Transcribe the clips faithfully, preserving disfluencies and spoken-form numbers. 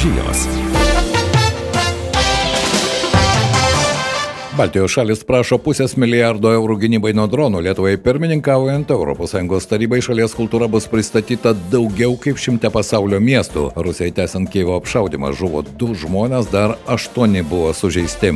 žinios. Baltijos šalis prašo pusės milijardo eurų gynybai nuo dronų. Lietuvai pirmininkaujant Europos Sąjungos tarybai šalies kultūra bus pristatyta daugiau kaip šimte pasaulio miestų. Rusijai tęsiant Kijevo apšaudymą žuvo du žmonės, dar aštuoni buvo sužeisti.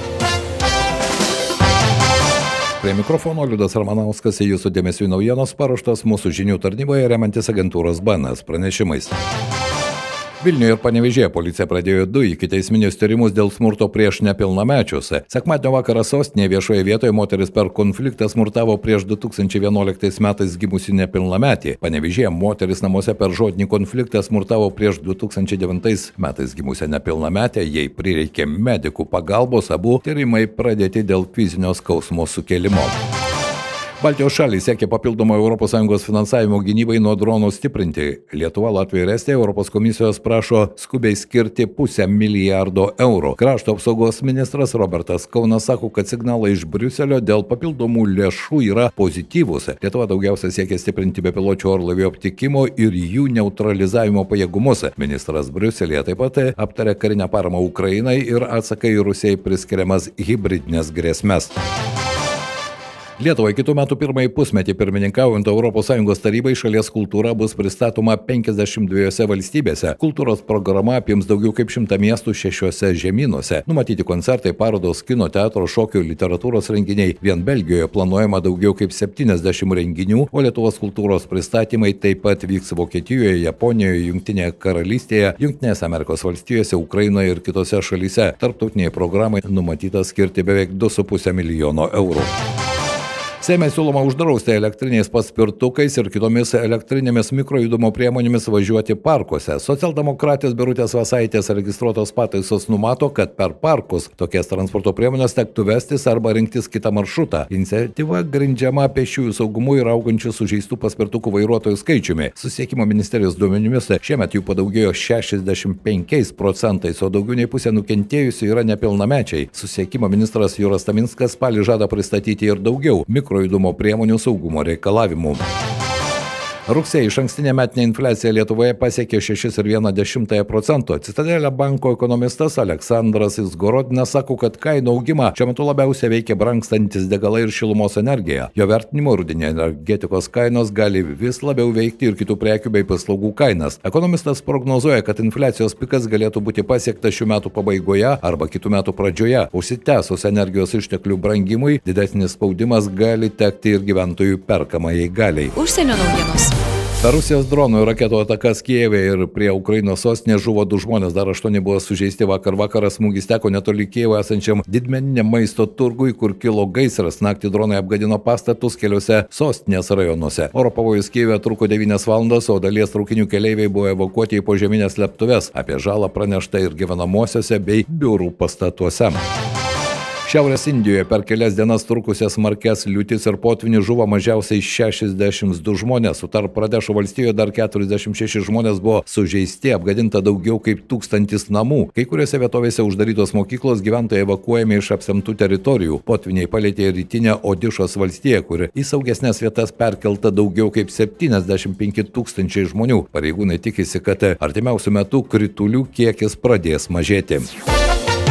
Prie mikrofono Liudas Ramanauskas, į jūsų dėmesių naujienos paruoštos mūsų žinių tarnyboje remiantis agentūros B N S pranešimais. Vilniuje ir Panevėžyje policija pradėjo du ikiteisminius tyrimus dėl smurto prieš nepilnamečius. Sekmadienio vakarą sostinėje viešoje vietoje moteris per konfliktą smurtavo prieš du tūkstančiai vienuoliktais metais gimusį nepilnametį. Panevėžyje moteris namuose per žodinį konfliktą smurtavo prieš du tūkstančiai devintais metais gimusią nepilnametę. Jai prireikė medikų pagalbos, abu tyrimai pradėti dėl fizinio skausmo sukėlimo. Baltijos šalys siekia papildomo Europos Sąjungos finansavimo gynybai nuo dronų stiprinti. Lietuva, Latvija ir Estija Europos komisijos prašo skubiai skirti pusę milijardo eurų. Krašto apsaugos ministras Robertas Kaunas sako, kad signalai iš Briuselio dėl papildomų lėšų yra pozityvūs. Lietuva daugiausia siekia stiprinti bepiločių orlaivių aptikimo ir jų neutralizavimo pajėgumus. Ministras Briuselėje taip pat aptarė karinę paramą Ukrainai ir atsakai Rusijai priskiriamas hibridinės grėsmes. Lietuvai kitų metų pirmąjį pusmetį pirmininkaujant Europos Sąjungos tarybai šalies kultūra bus pristatoma penkiasdešimt dviejose valstybėse. Kultūros programa apims daugiau kaip šimtą miestų šešiuose žemynuose. Numatyti koncertai, parodos, kino, teatro, šokių, literatūros renginiai. Vien Belgijoje planuojama daugiau kaip septyniasdešimt renginių, o Lietuvos kultūros pristatymai taip pat vyks Vokietijoje, Japonijoje, Jungtinėje karalystėje, Jungtinėse Amerikos valstijose, Ukrainoje ir kitose šalyse. Tarptautiniai programai numatyta skirti beveik du su puse milijono eurų. Seime siūloma uždrausti elektriniais paspirtukais ir kitomis elektrinėmis mikrojudumo priemonėmis važiuoti parkuose. Socialdemokratės Birutės Vasaitės registruotos pataisos numato, kad per parkus tokias transporto priemonės tektų vestis arba rinktis kitą maršrutą. Iniciatyva grindžiama pėsčiųjų saugumu ir augančių sužeistų paspirtukų vairuotojų skaičiumi. Susisiekimo ministerijos duomenimis šiemet jų padaugėjo šešiasdešimt penkiais procentais, o daugiau nei pusė nukentėjusių yra nepilnamečiai. Susisiekimo ministras Juras Taminskas spalį žada pristatyti ir daugiau mikro mikrojudumo priemonių saugumo reikalavimų. Rugsėjį išankstinė metinė infliacija Lietuvoje pasiekė šešis ir vieną dešimtąją procento. Citadelė banko ekonomistas Aleksandras Izgorodinas sako, kad kainų augimą šiuo metu labiausiai veikia brangstantis degalai ir šilumos energija. Jo vertinimu rudenį energetikos kainos gali vis labiau veikti ir kitų prekių bei paslaugų kainas. Ekonomistas prognozuoja, kad infliacijos pikas galėtų būti pasiektas šių metų pabaigoje arba kitų metų pradžioje. Užsitęsus energijos išteklių brangimui, didesnis spaudimas gali tekti ir gyventojų perkamajai galiai. Užsienio naujienos. Per Rusijos dronų ir raketų atakas Kijeve ir prie Ukrainos sostinės žuvo du žmonės, dar aštuoni buvo sužeisti. Vakar vakarą smūgis teko netoli Kijevo esančiam didmeniniam maisto turgui, kur kilo gaisras. Naktį dronai apgadino pastatus keliose sostinės rajonuose. Oro pavojus Kijeve truko devynias valandas, o dalies traukinių keleiviai buvo evakuoti į požeminės slėptuves. Apie žalą pranešta ir gyvenamosiose bei biurų pastatuose. Šiaurės Indijoje per kelias dienas trukusias smarkias liūtis ir potvynis žuvo mažiausiai šešiasdešimt du žmonės. Utar Pradešo valstijoje dar keturiasdešimt šeši žmonės buvo sužeisti, apgadinta daugiau kaip tūkstantis namų. Kai kuriuose vietovėse uždarytos mokyklos, gyventojai evakuojami iš apsemtų teritorijų. Potvyniai palėtė rytinę Odišos valstiją, kur į saugesnės vietas perkelta daugiau kaip septyniasdešimt penki tūkstančiai žmonių. Pareigūnai tikisi, kad artimiausiu metu kritulių kiekis pradės mažėti.